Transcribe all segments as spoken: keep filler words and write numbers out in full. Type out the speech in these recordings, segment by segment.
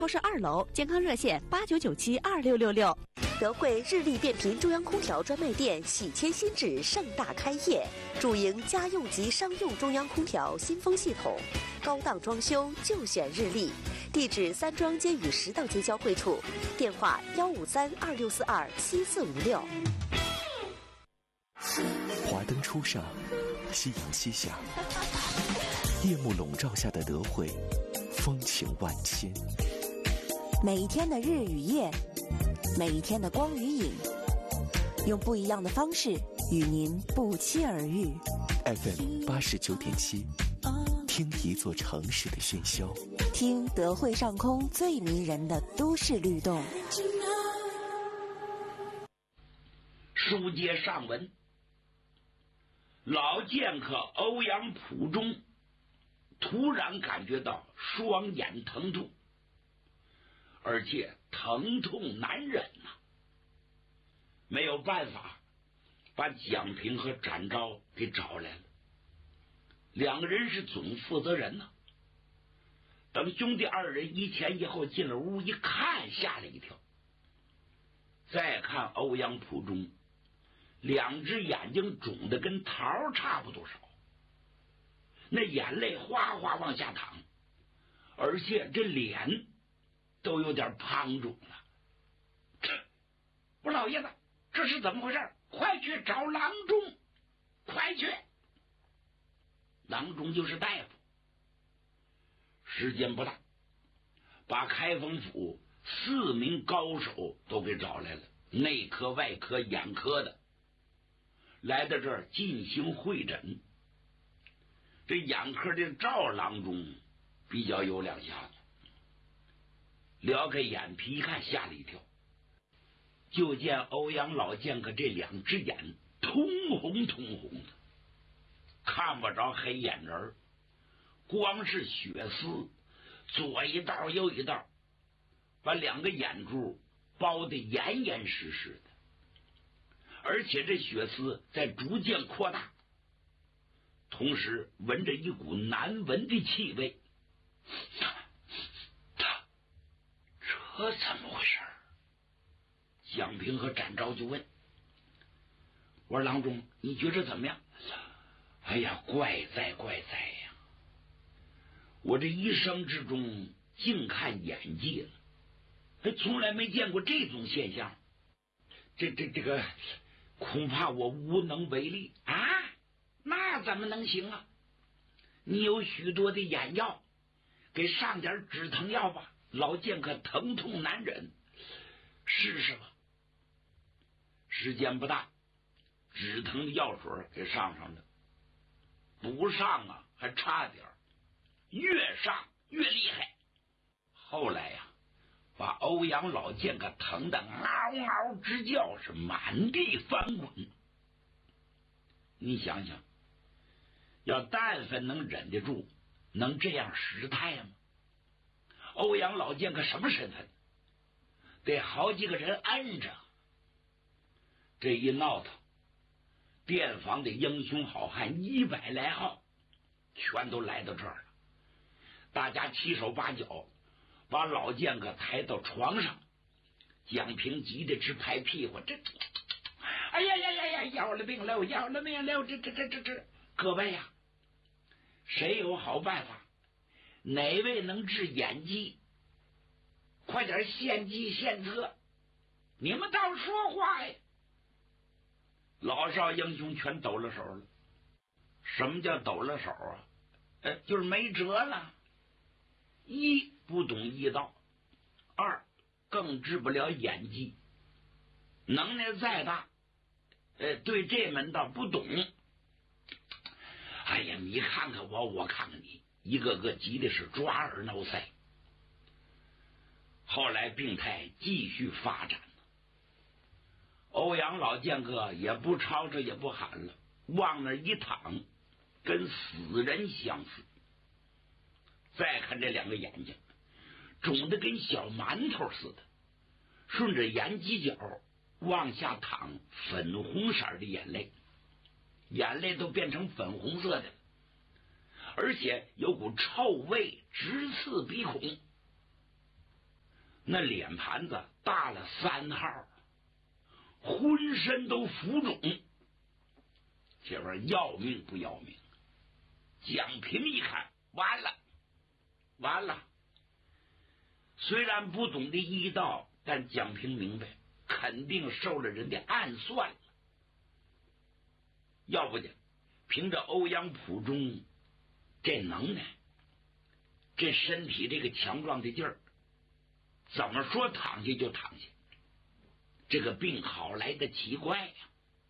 超市二楼，健康热线八九九七二六六六。 德惠日立变频中央空调专卖店喜迁新址盛大开业，主营家用及商用中央空调新风系统，高档装修就选日立。地址三庄街与食道街交汇处，电话幺五三二六四二七四五六。 华灯初上，夕阳西下，夜幕笼罩下的德惠，风情万千。 每一天的日与夜，每一天的光与影，用不一样的方式与您不期而遇。 F M 八十九点七，听一座城市的喧嚣， 听德惠上空最迷人的都市律动。 书接上文，老剑客欧阳普中突然感觉到双眼疼痛，而且疼痛难忍呐、啊，没有办法，把蒋平和展昭给找来了。两个人是总负责人呐、啊。等兄弟二人一前一后进了屋，一看吓了一跳。再看欧阳普中，两只眼睛肿得跟桃差不多少，那眼泪哗哗往下淌，而且这脸都有点胖肿了。我老爷子，这是怎么回事？快去找郎中，快去！郎中就是大夫。时间不大，把开封府四名高手都给找来了，内科、外科、眼科的，来到这儿进行会诊。这眼科的赵郎中比较有两下子，撩开眼皮一看，吓了一跳，就见欧阳老剑客这两只眼通红通红的，看不着黑眼仁，光是血丝左一道右一道，把两个眼珠包得严严实实的，而且这血丝在逐渐扩大，同时闻着一股难闻的气味。这怎么回事？蒋平和展昭就问：“我说郎中，你觉着怎么样？”哎呀，怪哉怪哉呀！我这一生之中净看演技了，还从来没见过这种现象。这这这个，恐怕我无能为力啊！那怎么能行啊？你有许多的眼药，给上点止疼药吧。老剑客疼痛难忍，试试吧。时间不大，止疼的药水给上上了，不上啊还差点，越上越厉害。后来呀、啊，把欧阳老剑客疼得嗷嗷直叫，是满地翻滚。你想想，要但凡能忍得住，能这样失态吗？欧阳老剑客什么身份？得好几个人摁着。这一闹腾，店房的英雄好汉一百来号全都来到这儿了，大家七手八脚把老剑客抬到床上。蒋平急得直拍屁股，这哎呀呀呀呀，要了命了，要了命了！这这这这这，各位呀，谁有好办法？哪位能治眼疾？快点献计献策！你们倒说话呀！老少英雄全抖了手了。什么叫抖了手啊？呃，就是没辙了。一不懂医道，二更治不了眼疾，能耐再大，呃，对这门道不懂。哎呀，你看看我，我看看你，一个个急的是抓耳挠腮。后来病态继续发展，欧阳老剑客也不吵吵也不喊了，往那一躺，跟死人相似。再看这两个眼睛，肿得跟小馒头似的，顺着眼犄角往下淌粉红色的眼泪，眼泪都变成粉红色的，而且有股臭味直刺鼻孔。 那脸盘子大了三号，浑身都浮肿，这玩意儿要命不要命？蒋平一看，完了，完了！虽然不懂得医道，但蒋平明白，肯定受了人的暗算了。要不的，凭着欧阳普中这能耐，这身体这个强壮的劲儿，怎么说躺下就躺下。这个病好来的奇怪呀！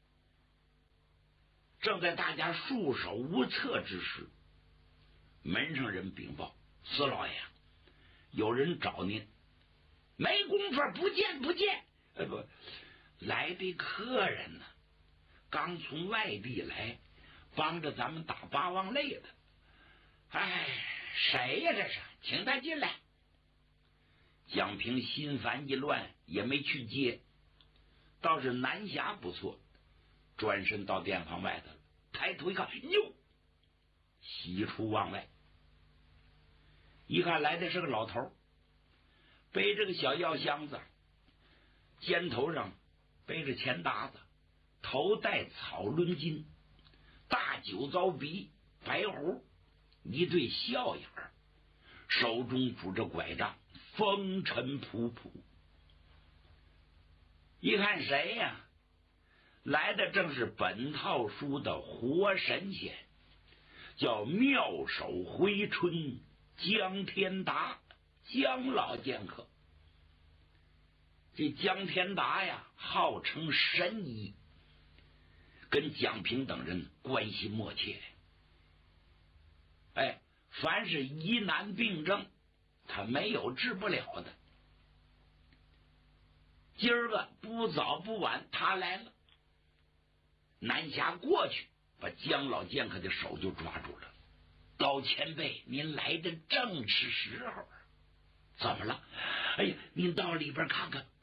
正在大家束手无策之时，门上人禀报：“司老爷，有人找您。”没工夫，不见不见。呃不，来的客人呢，刚从外地来，帮着咱们打八王擂的。哎，谁呀这是？请他进来。蒋平心烦意乱，也没去接。倒是南侠不错，转身到店房外头了，抬头一看，哟，喜出望外。一看来的是个老头，背着个小药箱子，肩头上背着钱搭子，头戴草纶巾，大酒糟鼻，白胡，一对笑眼儿，手中拄着拐杖，风尘仆仆。一看谁呀？来的正是本套书的活神仙，叫妙手回春江天达，江老剑客。这江天达呀，号称神医，跟蒋平等人关系密切。哎，凡是疑难病症，他没有治不了的。今儿个不早不晚，他来了。南侠过去，把江老剑客的手就抓住了。高前辈，您来的正是时候。怎么了？哎呀，您到里边看看。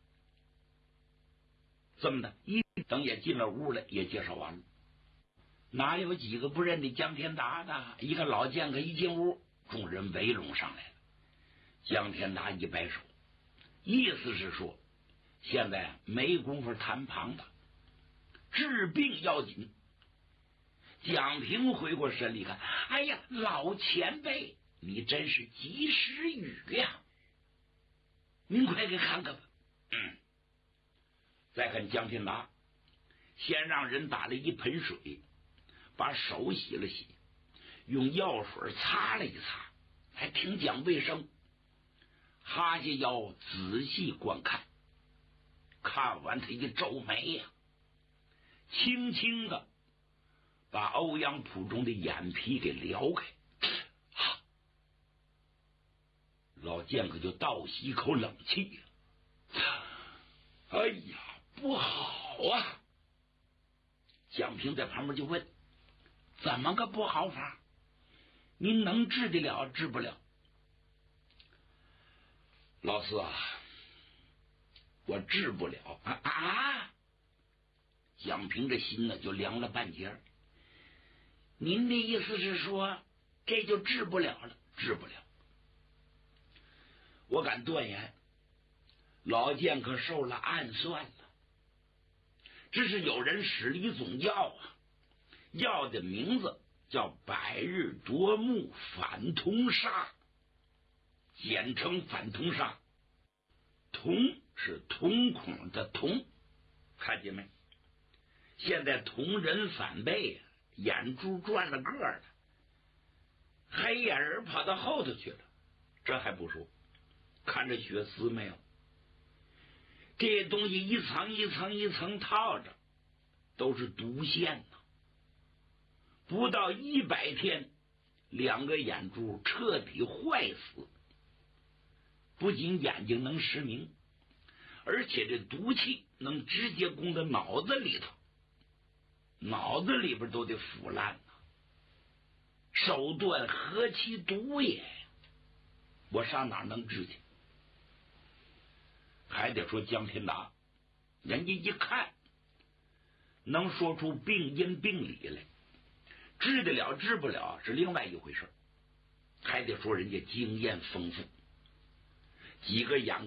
这么的，一等也进了屋来，也介绍完了。哪有几个不认得江天达的？一个老剑客一进屋，众人围拢上来了。江天达一摆手，意思是说，现在没工夫谈旁的，治病要紧。蒋平回过神来看，哎呀，老前辈，你真是及时雨呀！您快给看看吧。嗯，再看江天达，先让人打了一盆水，把手洗了洗，用药水擦了一擦，还挺讲卫生。哈下腰，仔细观看。看完他一皱眉呀、啊，轻轻的把欧阳普中的眼皮给撩开。哈，老剑客就倒吸一口冷气呀、啊！哎呀，不好啊！蒋平在旁边就问：“怎么个不好法？您能治得了，治不了？”老四啊，我治不了啊！啊！蒋平这心呢就凉了半截。您的意思是说，这就治不了了？治不了。我敢断言，老剑客受了暗算了。这是有人使了一种药啊，药的名字叫百日夺目反瞳砂，简称反瞳砂。瞳是瞳孔的瞳，看见没？现在瞳仁反背啊，眼珠转了个了，黑眼儿跑到后头去了。这还不说，看着血丝没有？这东西一层一层一层套着，都是毒线呐。不到一百天，两个眼珠彻底坏死，不仅眼睛能失明，而且这毒气能直接攻到脑子里头，脑子里边都得腐烂呐。手段何其毒也！我上哪能治去？还得说江天达，人家一看能说出病因病理来，治得了治不了是另外一回事。还得说人家经验丰富，几个眼